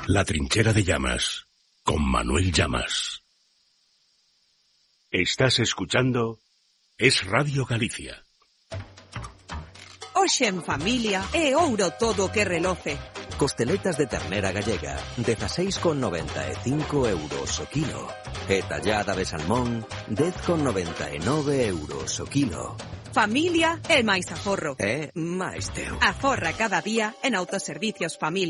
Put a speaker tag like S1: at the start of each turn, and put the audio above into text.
S1: La trinchera de Llamas, con Manuel Llamas. Estás escuchando Es Radio Galicia.
S2: Hoxe en familia é ouro todo que reloce.
S3: Costeletas de ternera gallega, 16,95 euros o kilo. E tallada de salmón, 10,99 euros o kilo.
S2: Familia é máis aforro.
S3: É máis teu.
S2: Aforra cada día en Autoservicios Familia.